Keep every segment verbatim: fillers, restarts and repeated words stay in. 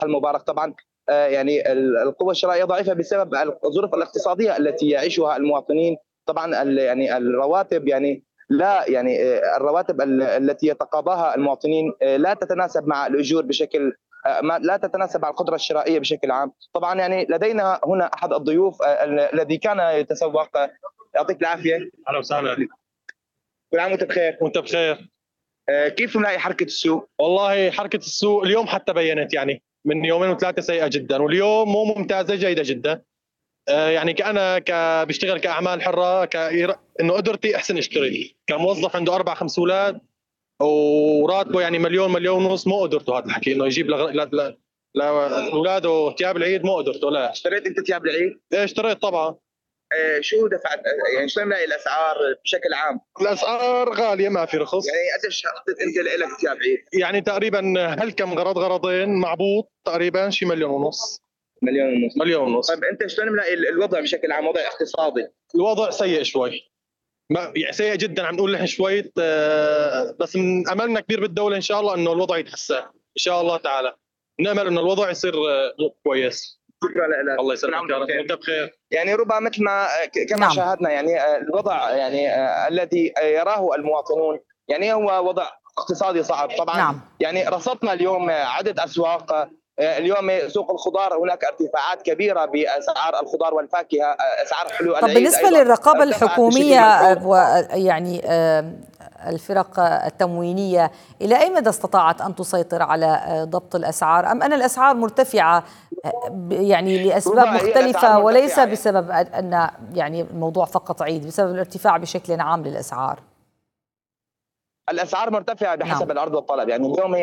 المبارك. طبعا يعني القوة الشرائية ضعيفة بسبب الظروف الاقتصادية التي يعيشها المواطنين. طبعا يعني الرواتب يعني لا يعني الرواتب التي يتقاضاها المواطنين لا تتناسب مع الأجور بشكل لا تتناسب مع القدرة الشرائية بشكل عام. طبعا يعني لدينا هنا أحد الضيوف الذي كان يتسوق. يعطيك العافية. أهلا وسهلا. كل عام وأنت بخير. وأنت بخير. كيف ملاقي حركة السوق؟ والله حركة السوق اليوم حتى بينت يعني من يومين وثلاثة سيئة جدا، واليوم مو ممتازة، جيدة جدا. يعني كأنا ك بشتغل كأعمال حرة ك إنه قدرتي أحسن أشتري كموظف عنده أربع خمس أولاد وراتبه يعني مليون مليون ونص، مو قدرته هذا الحكي إنه يجيب لغ... لا لا لأولاده ثياب العيد، مو قدرته. لا. اشتريت أنت ثياب العيد؟ إيه اشتريت طبعا. شو دفعت يعني شلون ملاقي الاسعار بشكل عام؟ الاسعار غاليه، ما في رخص. يعني قديش حطيت انت لك ثياب عيد؟ يعني تقريبا هل كم غرض غرضين معبوط تقريبا شي مليون ونص. مليون ونص. مليون ونص. طيب انت شلون ملاقي الوضع بشكل عام، وضع اقتصادي؟ الوضع سيء شوي، ما يعني سيء جدا. عم نقول نحن شوي بس من املنا كبير بالدوله ان شاء الله انه الوضع يتحسن ان شاء الله تعالى. نامل انه الوضع يصير كويس. شكرا لك. الله يسلمك. انت بخير. يعني ربما مثل ما كما نعم. شاهدنا يعني الوضع يعني الذي يراه المواطنون يعني هو وضع اقتصادي صعب طبعا. نعم. يعني رصدنا اليوم عدة اسواق. اليوم سوق الخضار هناك ارتفاعات كبيرة بأسعار الخضار والفاكهة، أسعار حلو طب بالنسبة للرقابة الحكومية ويعني الفرق التموينية، إلى أي مدى استطاعت أن تسيطر على ضبط الأسعار، أم أن الأسعار مرتفعة يعني لأسباب مختلفة وليس بسبب أن يعني الموضوع فقط عيد، بسبب الارتفاع بشكل عام للأسعار؟ الاسعار مرتفعه بحسب نعم. العرض والطلب. يعني اليوم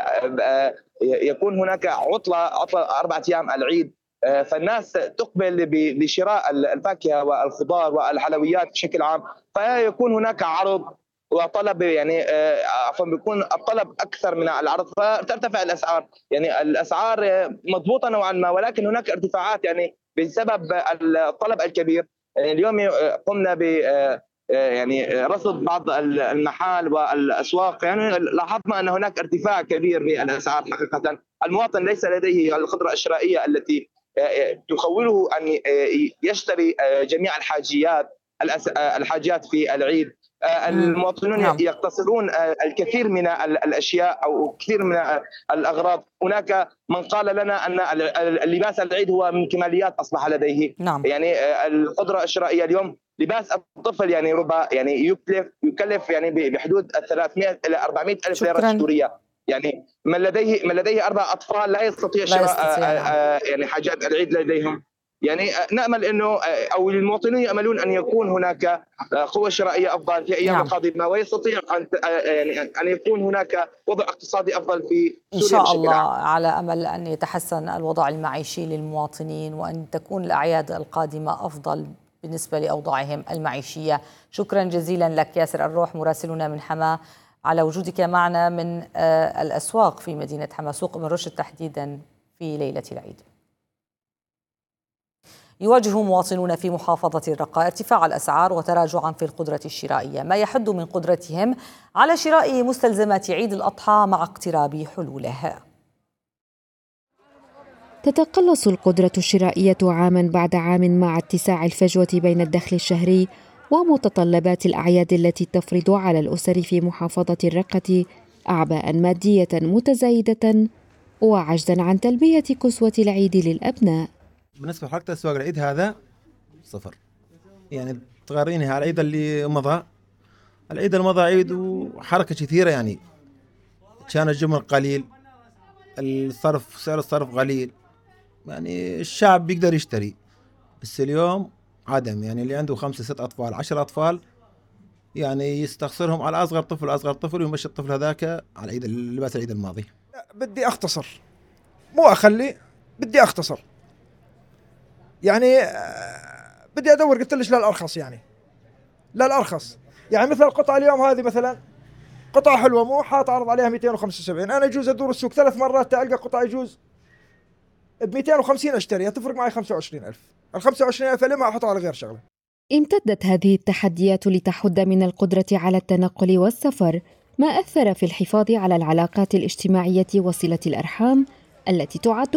يكون هناك عطله عطله اربع ايام العيد، فالناس تقبل بشراء الفاكهه والخضار والحلويات بشكل عام، فيكون هناك عرض وطلب. يعني عفوا بيكون الطلب اكثر من العرض فترتفع الاسعار. يعني الاسعار مضبوطه نوعا ما، ولكن هناك ارتفاعات يعني بسبب الطلب الكبير. يعني اليوم قمنا ب يعني رصد بعض المحال والاسواق، يعني لاحظنا ان هناك ارتفاع كبير بالاسعار. حقيقه المواطن ليس لديه القدره الشرائيه التي تخوله ان يشتري جميع الحاجيات الحاجات في العيد. المواطنون نعم. يقتصرون الكثير من الاشياء او كثير من الاغراض. هناك من قال لنا ان اللباس العيد هو من كماليات اصبح لديه. نعم. يعني القدره الشرائيه اليوم لباس الطفل يعني ربع يعني يكلف يكلف يعني بحدود ثلاثمئة الى أربعمئة الف ليره سوريه. يعني من لديه من لديه اربع اطفال لا يستطيع شراء يعني حاجات العيد لديهم. يعني نامل انه او المواطنين ياملون ان يكون هناك قوه شرائيه افضل في ايام نعم. القادمه، ويستطيع ان يعني ان يكون هناك وضع اقتصادي افضل في سوريا ان شاء الله عام. على امل ان يتحسن الوضع المعيشي للمواطنين وان تكون الاعياد القادمه افضل بالنسبه لاوضاعهم المعيشيه. شكرا جزيلا لك ياسر الروح مراسلنا من حماة على وجودك معنا من الاسواق في مدينه حماة، سوق ابن رشد تحديدا في ليله العيد. يواجه مواطنون في محافظة الرقة ارتفاع الأسعار وتراجعا في القدرة الشرائية، ما يحد من قدرتهم على شراء مستلزمات عيد الأضحى مع اقتراب حلوله. تتقلص القدرة الشرائية عاما بعد عام مع اتساع الفجوة بين الدخل الشهري ومتطلبات الأعياد التي تفرض على الأسر في محافظة الرقة أعباء مادية متزايدة وعجزا عن تلبية كسوة العيد للأبناء. بالنسبة لحركة أسواق العيد هذا صفر، يعني تقاريني على العيد اللي مضى. العيد المضى عيد وحركة كثيرة، يعني كان الجمل قليل، الصرف سعر الصرف قليل، يعني الشعب بيقدر يشتري. بس اليوم عدم، يعني اللي عنده خمسة ست أطفال عشر أطفال يعني يستخسرهم على أصغر طفل أصغر طفل ويمشي الطفل هذاك على عيد اللباس العيد الماضي. بدي أختصر مو أخلي، بدي أختصر، يعني بدي أدور. قلت ليش لا الأرخص، يعني لا الأرخص. يعني مثل القطعة اليوم هذه مثلا قطعة حلوة مو حاط عرض عليها مئتين وخمسة وسبعين، أنا يجوز أدور السوق ثلاث مرات ألقى قطعة يجوز ب مئتين وخمسين أشتريها، تفرق معي خمسة وعشرين ألف. ال خمسة وعشرين ألف لما أحطها على غير شغلة. امتدت هذه التحديات لتحد من القدرة على التنقل والسفر، ما أثر في الحفاظ على العلاقات الاجتماعية وصلة الأرحام التي تعد